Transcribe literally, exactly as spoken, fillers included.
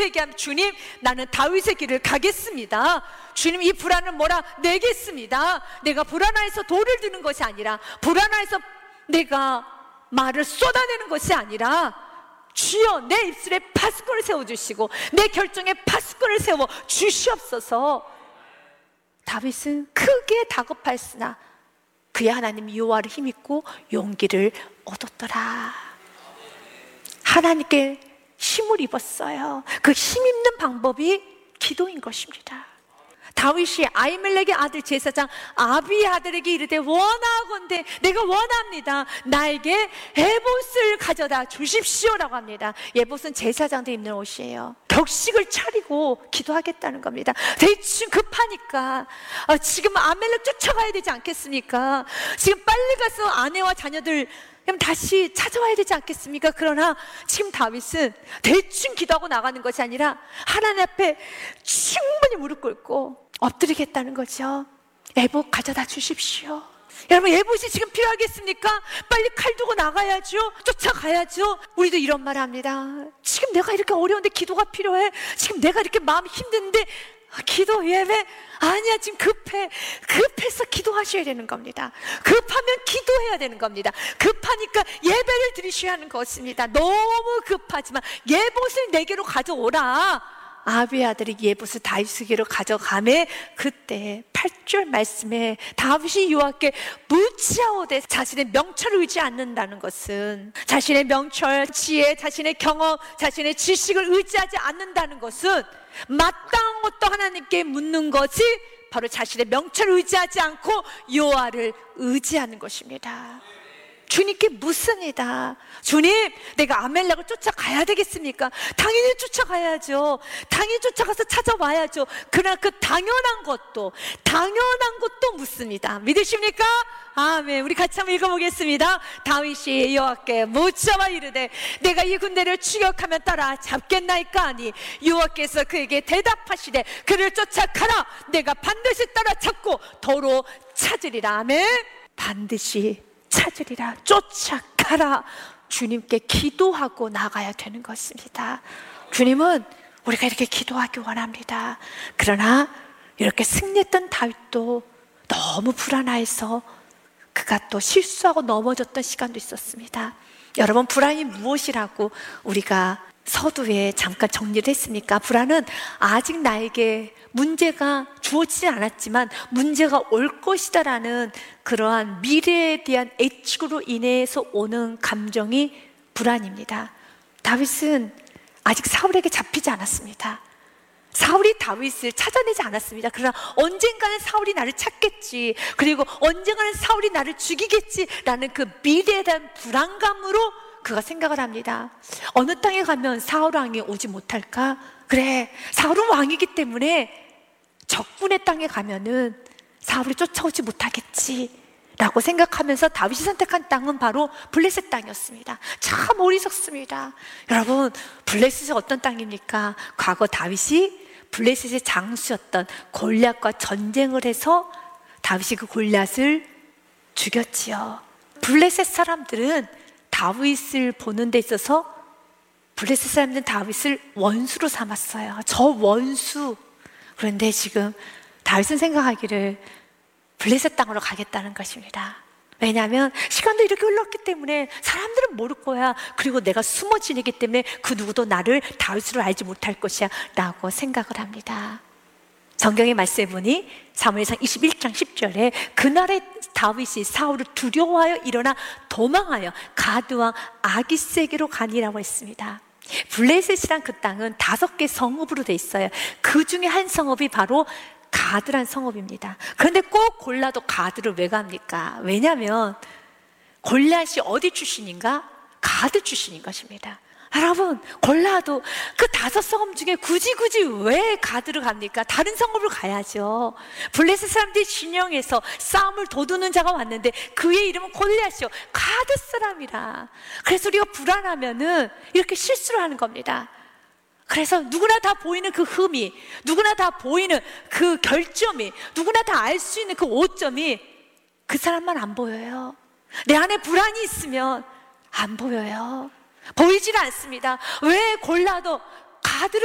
얘기하면 주님, 나는 다윗의 길을 가겠습니다. 주님, 이 불안을 몰아 내겠습니다. 내가 불안해서 돌을 드는 것이 아니라, 불안해서 내가 말을 쏟아내는 것이 아니라, 주여 내 입술에 파수꾼을 세워주시고 내 결정에 파수꾼을 세워 주시옵소서. 다윗은 크게 다급하였으나 그의 하나님 여호와를 힘입고 용기를 얻었더라. 하나님께 힘을 입었어요. 그 힘입는 방법이 기도인 것입니다. 다윗이 아히멜렉의 아들 제사장 아비의 아들에게 이르되, 원하건대 내가 원합니다. 나에게 에봇을 가져다 주십시오라고 합니다. 에봇은 제사장들 입는 옷이에요. 격식을 차리고 기도하겠다는 겁니다. 대충 급하니까, 아, 지금 아멜렉 쫓아가야 되지 않겠습니까? 지금 빨리 가서 아내와 자녀들 그럼 다시 찾아와야 되지 않겠습니까? 그러나 지금 다윗은 대충 기도하고 나가는 것이 아니라 하나님 앞에 충분히 무릎 꿇고 엎드리겠다는 거죠. 에봇 가져다 주십시오. 여러분, 에봇이 지금 필요하겠습니까? 빨리 칼 두고 나가야죠. 쫓아가야죠. 우리도 이런 말 합니다. 지금 내가 이렇게 어려운데 기도가 필요해. 지금 내가 이렇게 마음이 힘든데 기도 예배? 아니야, 지금 급해. 급해서 기도하셔야 되는 겁니다. 급하면 기도해야 되는 겁니다. 급하니까 예배를 드리셔야 하는 것입니다. 너무 급하지만 에봇을 내게로 가져오라. 아비의 아들이 에봇을 다윗에게로 가져가매 그때 팔 절 말씀에 다윗이 여호와께 묻지하오되, 자신의 명철을 의지 않는다는 것은, 자신의 명철, 지혜, 자신의 경험, 자신의 지식을 의지하지 않는다는 것은, 마땅한 것도 하나님께 묻는 것이 바로 자신의 명철을 의지하지 않고 여호와를 의지하는 것입니다. 주님께 묻습니다. 주님, 내가 아멜렉을 쫓아가야 되겠습니까? 당연히 쫓아가야죠. 당연히 쫓아가서 찾아와야죠. 그러나 그 당연한 것도 당연한 것도 묻습니다. 믿으십니까? 아멘. 우리 같이 한번 읽어보겠습니다. 다윗이 여호와께 묻자와 이르되, 내가 이 군대를 추격하면 따라 잡겠나이까 하니, 여호와께서 그에게 대답하시되, 그를 쫓아가라. 내가 반드시 따라 잡고 도로 찾으리라. 아멘. 반드시 찾으리라. 쫓아가라. 주님께 기도하고 나가야 되는 것입니다. 주님은 우리가 이렇게 기도하기 원합니다. 그러나 이렇게 승리했던 다윗도 너무 불안해서 그가 또 실수하고 넘어졌던 시간도 있었습니다. 여러분, 불안이 무엇이라고 우리가 서두에 잠깐 정리를 했습니까? 불안은 아직 나에게 문제가 주어지지 않았지만 문제가 올 것이다라는 그러한 미래에 대한 예측으로 인해서 오는 감정이 불안입니다. 다윗은 아직 사울에게 잡히지 않았습니다. 사울이 다윗을 찾아내지 않았습니다. 그러나 언젠가는 사울이 나를 찾겠지, 그리고 언젠가는 사울이 나를 죽이겠지라는 그 미래에 대한 불안감으로 그가 생각을 합니다. 어느 땅에 가면 사울 왕이 오지 못할까? 그래, 사울은 왕이기 때문에 적군의 땅에 가면은 사울이 쫓아오지 못하겠지 라고 생각하면서 다윗이 선택한 땅은 바로 블레셋 땅이었습니다. 참 어리석습니다. 여러분, 블레셋이 어떤 땅입니까? 과거 다윗이 블레셋의 장수였던 골리앗과 전쟁을 해서 다윗이 그 골리앗을 죽였지요. 블레셋 사람들은 다윗을 보는 데 있어서 블레셋 사람들은 다윗을 원수로 삼았어요. 저 원수. 그런데 지금 다윗은 생각하기를 블레셋 땅으로 가겠다는 것입니다. 왜냐하면 시간도 이렇게 흘렀기 때문에 사람들은 모를 거야. 그리고 내가 숨어 지내기 때문에 그 누구도 나를 다윗으로 알지 못할 것이야 라고 생각을 합니다. 성경의 말씀해 보니 사무엘상 이십일 장 십 절에 그날에 다윗이 사울을 두려워하여 일어나 도망하여 가드왕 아기스에게로 가니라고 했습니다. 블레셋이란 그 땅은 다섯 개 성읍으로 돼 있어요. 그 중에 한 성읍이 바로 가드란 성읍입니다. 그런데 꼭 골라도 가드를 왜 갑니까? 왜냐하면 골리앗이 어디 출신인가? 가드 출신인 것입니다. 여러분, 골라도 그 다섯 성읍 중에 굳이 굳이 왜 가드를 갑니까? 다른 성읍을 가야죠. 블레셋 사람들이 진영에서 싸움을 도두는 자가 왔는데 그의 이름은 골리앗이요, 가드 사람이라. 그래서 우리가 불안하면은 이렇게 실수를 하는 겁니다. 그래서 누구나 다 보이는 그 흠이, 누구나 다 보이는 그 결점이, 누구나 다 알 수 있는 그 오점이 그 사람만 안 보여요. 내 안에 불안이 있으면 안 보여요. 보이질 않습니다. 왜 골라도 가드를